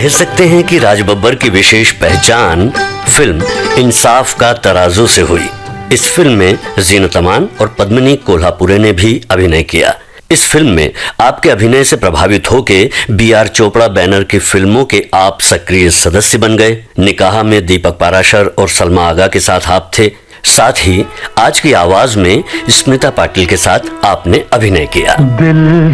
कह सकते हैं कि राज बब्बर की विशेष पहचान फिल्म इंसाफ का तराजू से हुई। इस फिल्म में जीनत अमान और पद्मिनी कोल्हापुरे ने भी अभिनय किया। इस फिल्म में आपके अभिनय से प्रभावित होके BR चोपड़ा बैनर की फिल्मों के आप सक्रिय सदस्य बन गए। निकाह में दीपक पाराशर और सलमा आगा के साथ आप थे। साथ ही आज की आवाज में स्मिता पाटिल के साथ आपने अभिनय किया। दिल